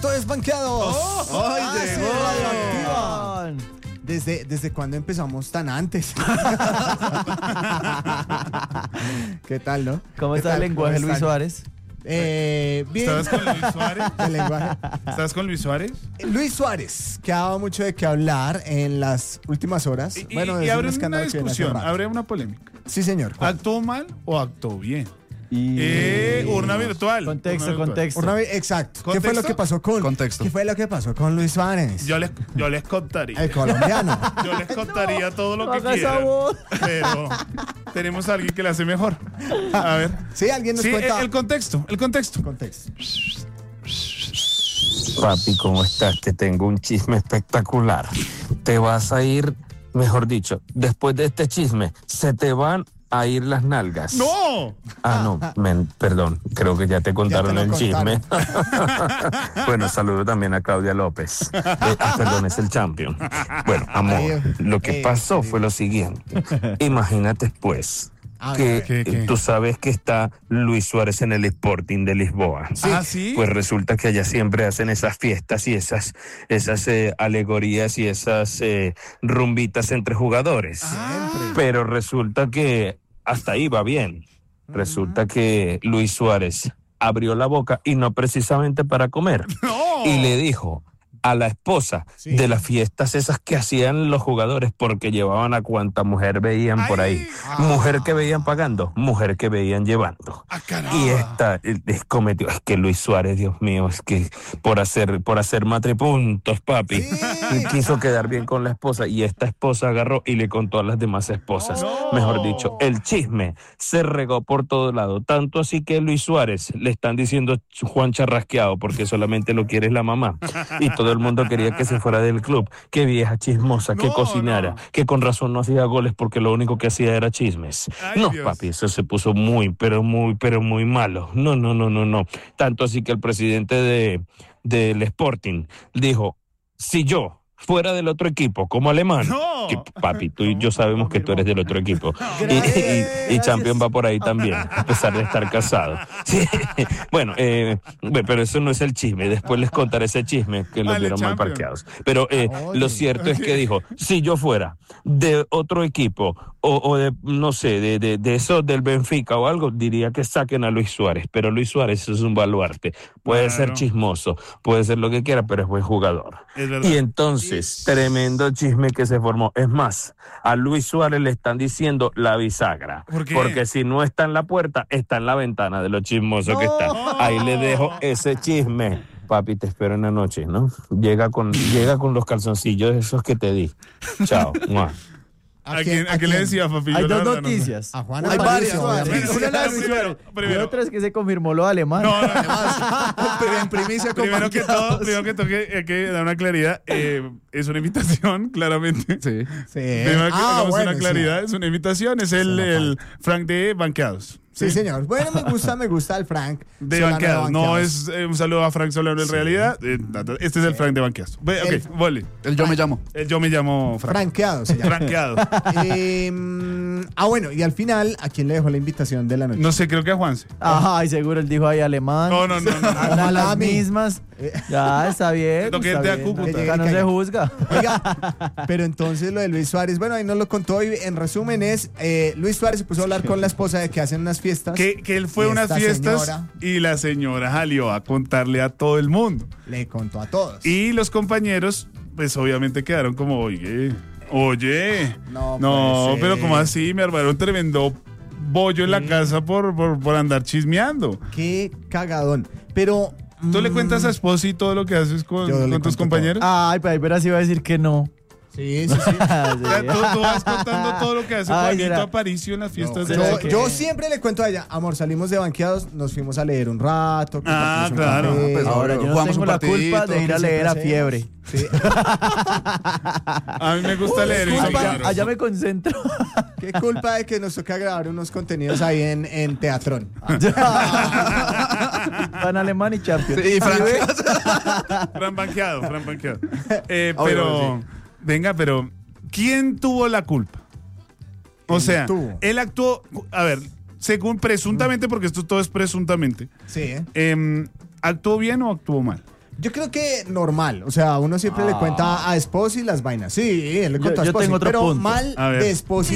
Esto es Banqueados. ¡Ay, sí, radioactiva. ¿Desde cuándo empezamos tan antes? ¿Qué tal, no? ¿Cómo está el lenguaje, Luis Suárez? Bien. ¿Estabas con Luis Suárez? El lenguaje. ¿Estabas con Luis Suárez? Luis Suárez, que ha dado mucho de qué hablar en las últimas horas. Y desde abre un una escándalo que viene hace discusión, rato. abre una polémica. Sí, señor. ¿Actuó mal o actuó bien? Y... Urna virtual. Contexto, Urna virtual. contexto. Exacto. ¿Qué ¿Contexto? fue lo que pasó con Contexto. ¿Qué fue lo que pasó con Luis Suárez? Yo les contaría. El colombiano. Yo les contaría todo lo no que haga esa quieran. voz. Pero tenemos a alguien que le hace mejor. A ver. Sí, alguien nos Sí, cuenta. el contexto. Contexto. Papi, ¿cómo estás? Te tengo un chisme espectacular. Te vas a ir, mejor dicho, después de este chisme, se te van a ir las nalgas. ¡No! No, perdón, creo que ya te contaron Ya te lo el chisme. Bueno, saludo también a Claudia López. Perdón, es el champion. Bueno, amor, lo que pasó fue lo siguiente. Imagínate, pues, A que ver, ¿qué? tú sabes que está Luis Suárez en el Sporting de Lisboa. ¿Ah, sí? Pues resulta que allá siempre hacen esas fiestas y esas alegorías y esas rumbitas entre jugadores. Pero resulta que hasta ahí va bien. Resulta que Luis Suárez abrió la boca y no precisamente para comer. ¡No! Y le dijo a la esposa Sí. de las fiestas esas que hacían los jugadores porque llevaban a cuanta mujer veían por ahí. Mujer que veían pagando, mujer que veían llevando. ¡Ah, caramba! Y esta cometió, es que Luis Suárez, Dios mío, es que por hacer matripuntos, papi, y quiso quedar bien con la esposa y esta esposa agarró y le contó a las demás esposas. No. Mejor dicho, el chisme se regó por todo lado, tanto así que Luis Suárez le están diciendo Juan Charrasqueado porque solamente lo quiere la mamá y todo el mundo quería que se fuera del club. Qué vieja chismosa, que No, cocinara, no. que con razón no hacía goles porque lo único que hacía era chismes. Ay, No, Dios. papi, eso se puso muy malo. No. Tanto así que el presidente del Sporting dijo, si yo fuera del otro equipo, como Alemán, ¡No! que, papi, tú y yo sabemos que tú eres del otro equipo. Y Champion va por ahí también, a pesar de estar casado. Sí. Bueno, pero eso no es el chisme. Después les contaré ese chisme que los Vale, vieron mal Champion. parqueados. Pero lo cierto es que dijo, si yo fuera de otro equipo o de, no sé, de eso del Benfica o algo, diría que saquen a Luis Suárez. Pero Luis Suárez es un baluarte. Puede Claro. ser chismoso, puede ser lo que quiera, pero es buen jugador. Es verdad. Y entonces, tremendo chisme que se formó. Es más, a Luis Suárez le están diciendo la bisagra. ¿Por qué? Porque si no está en la puerta, está en la ventana de lo chismoso que está. Ahí le dejo ese chisme. Papi, te espero en la noche, ¿no? Llega con los calzoncillos esos que te di. Chao. Mua. ¿A quién le decía, papi? Hay Yo la dos verdad no sé. noticias. A Juan Hay Aparicio, varias. obviamente. Una es la de Luis Suárez. Primero. Y otra es que se confirmó lo de Alemán. No, En primicia con primero que todo, hay que dar una claridad. Es una invitación, claramente. Sí. Sí. Primero que hagamos bueno, una claridad, es una invitación, es el Frank de Banqueados. Sí, señor. Bueno, me gusta el Frank. De Solano Banqueados. No Banqueados. es un saludo a Frank Solano en realidad. Este es el Frank de Banqueados. Ok, vole. Yo me llamo. Yo me llamo Frank. Franqueado se llama. Franqueado. Bueno, y al final, ¿a quién le dejó la invitación de la noche? No sé, creo que a Juanse. Ajá, y seguro él dijo ahí Alemán. No. Andan las Mami. mismas. Ya, está bien. Lo que está es de bien. Cúcuta. Acá no se juzga. Oiga, pero entonces lo de Luis Suárez, bueno, ahí nos lo contó y en resumen es, Luis Suárez se puso a hablar con la esposa de que hacen unas fiestas. Que él fue Y a unas esta fiestas señora y la señora salió a contarle a todo el mundo. le contó a todos. Y los compañeros, pues obviamente quedaron como, oye, No no, puede pero ser. como así, me armaron tremendo bollo en la casa por andar chismeando. Qué cagadón. Pero... ¿Tú le cuentas a esposa y todo lo que haces con Yo le tus cuento compañeros? Ay, pero ahí verás si va a decir que no. Sí. O sea, tú vas contando todo lo que hace Ay, Juanito será. Aparicio en las fiestas de ¿será Yo, que- yo siempre le cuento a ella, amor, salimos de banqueados, nos fuimos a leer un rato. Ah, compartimos un claro. café. Pues Ahora yo no jugamos tengo un la culpa partidito, de ir a que leer a siempre Fiebre. Sí. A mí me gusta leer. y Culpa, claro. allá me concentro. Qué culpa de que nos toca grabar unos contenidos ahí en Teatrón. Van Alemán y Champions. Sí, Frank. Fran banqueado. Oye, Pero, sí. venga, pero ¿quién tuvo la culpa? O ¿Quién sea, tuvo? él actuó, a ver, según presuntamente, porque esto todo es presuntamente, Sí, ¿actuó bien o actuó mal? Yo creo que normal, o sea, uno siempre le cuenta a Esposi las vainas. Sí, él le contó a Yo Esposi, tengo otro pero punto. mal A ver. de Esposi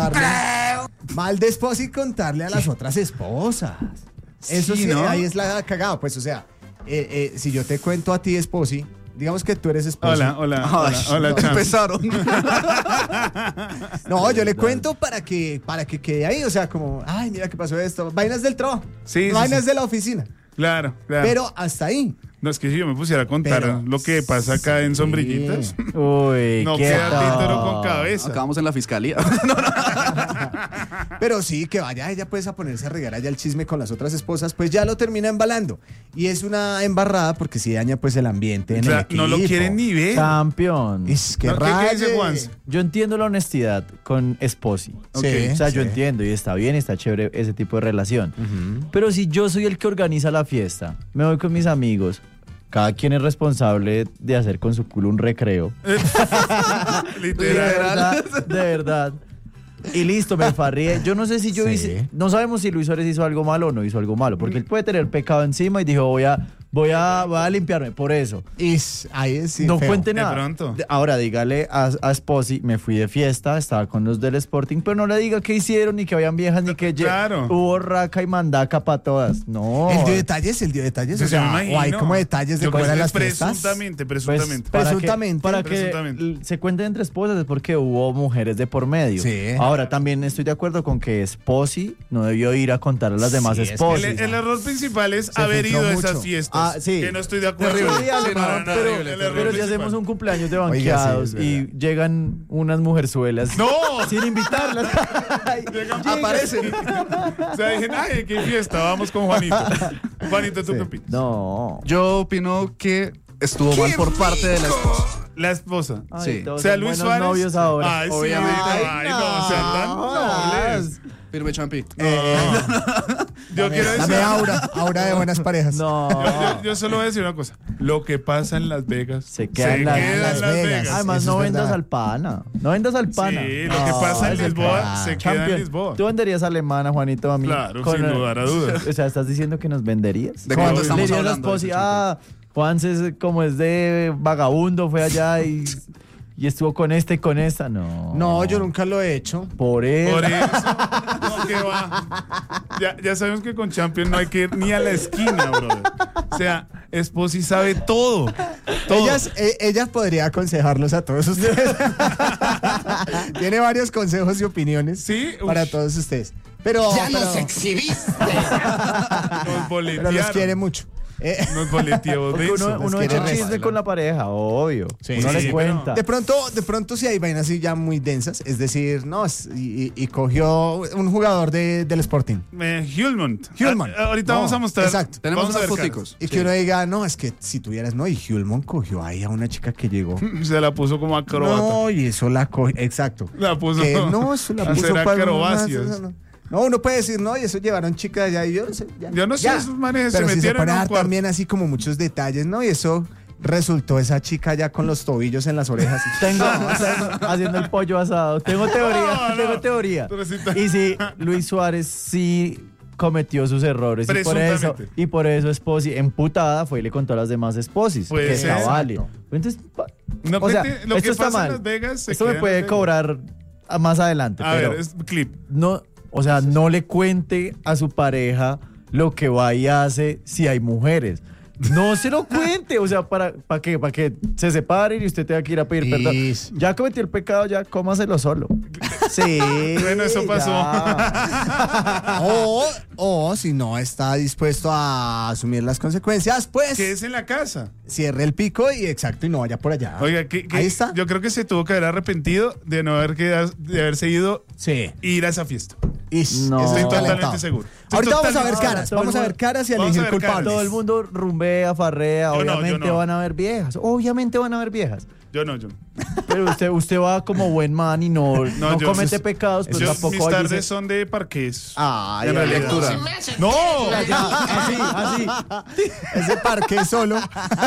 contarle a las otras esposas. Eso sí, ¿no? ahí es la cagada, pues, o sea, si yo te cuento a ti, Esposi, digamos que tú eres Esposi. Hola, Champ. Empezaron. No, yo le cuento para que quede ahí, o sea, como, ay, mira qué pasó esto, vainas del trabajo, Sí, sí, vainas sí. de la oficina, Claro. pero hasta ahí. No, es que si yo me pusiera a contar Pero- lo que pasa acá en Sombrillitas, Uy, no quieto. queda título con cabeza. Acabamos en la fiscalía. Pero sí, que vaya ella pues a ponerse a regar allá el chisme con las otras esposas, pues ya lo termina embalando. Y es una embarrada porque sí daña pues el ambiente en O sea, el equipo. no lo quieren ni ver. Campeón. Es que No, ¿qué dice raye. Juanse? Yo entiendo la honestidad con Esposi. Sí, O sea, yo sí. entiendo y está bien, está chévere ese tipo de relación. Pero si yo soy el que organiza la fiesta, me voy con mis amigos, cada quien es responsable de hacer con su culo un recreo. De Literal. verdad. Y listo, me farrié. Yo no sé si yo Sí. hice. No sabemos si Luis Suárez hizo algo malo o no hizo algo malo. Porque él puede tener pecado encima y dijo, voy a limpiarme por eso. Ahí es sí, No feo. cuente De nada. pronto. Ahora dígale a Esposi, me fui de fiesta, estaba con los del Sporting, pero no le diga qué hicieron, ni que habían viejas, ni que Claro. hubo raca y mandaca para todas. No. Él dio detalles, Pues o sea, yo me imagino. o hay como detalles de Yo cómo creo eran que las fiestas. Presuntamente. Pues, Presuntamente. Para que Presuntamente. se cuenten entre esposas es porque hubo mujeres de por medio. Sí. Ahora también estoy de acuerdo con que Esposi no debió ir a contar a las demás Sí, es que esposas. El error principal es Se haber filtró ido a mucho. esas fiestas. Sí. Que no estoy de acuerdo. Terrible. Sí, Sí, no, Alemán, no, pero, terrible, el error pero si principal. hacemos un cumpleaños de Oiga, sí, banqueados es y verdad. llegan unas mujerzuelas ¡No! sin invitarlas. Aparecen. O sea, dije, ay, qué fiesta, vamos con Juanito. Juanito, tú qué opinas. No. Yo opino que estuvo mal por parte de la esposa. La esposa. Ay, Sí. todos O sea, son Luis buenos Suárez. novios ahora. Ay, Obviamente. sí, ay, no, sean tan nobles. Firme Champi. Yo quiero decir. Dame aura de buenas parejas. No. Yo solo voy a decir una cosa. Lo que pasa en Las Vegas Se queda en Las Vegas. Además, Eso no es vendas verdad. al pana. No vendas al pana. Sí, lo que pasa en ese Lisboa pana. se queda en Champion, Lisboa. ¿Tú venderías alemana, Juanito, a mí? Claro, sin lugar a dudas. O sea, ¿estás diciendo que nos venderías? ¿De cuánto Le estamos dirías a hablando de Esposi, ese Juanse como es de vagabundo, fue allá y estuvo con esta y con esta. No. Yo nunca lo he hecho. Por eso. Por eso. No, ¿qué va? Ya sabemos que con Champion no hay que ir ni a la esquina, brother. O sea, Esposi sabe todo. Todo. Ella podría aconsejarlos a todos ustedes. Tiene varios consejos y opiniones Sí, para ush. todos ustedes. Pero, Nos pero boletearon. los quiere mucho. Nos boleteó Porque denso. uno quiere echa chisme respetar. con la pareja, obvio. Sí, uno sí, le pero- cuenta. De pronto sí hay vainas así ya muy densas. Es decir, no, y cogió un jugador del Sporting. Hulmont. Hulmont. Ahorita No, vamos a mostrar. exacto. Tenemos Vamos a unas ver foticos. Y que uno diga, no, es que si tuvieras, no, y Hulmont cogió ahí a una chica que llegó. caras. Se la puso como acróbata. No, y eso la cogió, exacto. La puso Que no, eso la a puso hacer para acrobacias. No, uno puede decir, no, y eso llevaron chicas allá y yo no sé. Yo no sé, ya. esos manes se Pero si se metieron pone en a un dar cuarto. también así como muchos detalles, ¿no? Y eso resultó esa chica ya con los tobillos en las orejas. Tengo haciendo el pollo asado. Tengo teoría, No, no. tengo teoría. Pero sí está- Y si Luis Suárez sí cometió sus errores Presuntamente. y por eso Esposi emputada fue y le contó a las demás Esposis Puede que está ser. válido. Entonces, No o sea, cuente lo esto que está pasa en mal. Las Vegas. se Esto queda me en puede Las Vegas. cobrar más adelante, A pero ver, es clip. no, o sea, no le cuente a su pareja lo que va y hace si hay mujeres. No se lo cuente, o sea, ¿para qué? Para que se separen y usted tenga que ir a pedir perdón. Is. Ya cometió el pecado, ya cómaselo solo. Sí. Bueno, eso pasó. ya. O si no está dispuesto a asumir las consecuencias, pues Que es en la casa. cierre el pico y exacto y no vaya por allá. Oiga, Ahí está. Yo creo que se tuvo que haber arrepentido de no haber de haberse ido Sí. e ir a esa fiesta. Is. No. Eso Estoy es totalmente talentado. seguro. Estoy Ahorita vamos a ver totalmente caras, todo el vamos a ver mundo- caras y a Vamos a elegir ver caras. culpables. Todo el mundo rumbea, farrea, Yo no, obviamente yo no. van a haber viejas. Obviamente van a haber viejas. Yo no. Pero usted va como buen man y no yo- comete pecados, pero Mis tampoco tardes dice... son de parques. Ay, En ay, realidad. lectura. ¡No! así. Ese parque solo.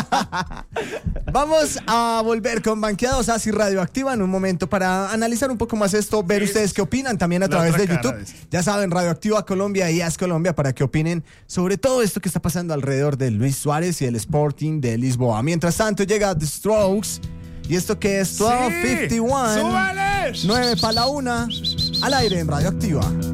Vamos a volver con Banqueados así Radioactiva en un momento para analizar un poco más esto, ver ustedes qué opinan también a La través otra de cara YouTube. de esto. Ya saben, Radioactiva Colombia y AS Colombia para que opinen sobre todo esto que está pasando alrededor de Luis Suárez y el Sporting de Lisboa. Mientras tanto llega The Strokes y esto que es 12:51, ¡Súbales! 9 para la 1, al aire en Radioactiva.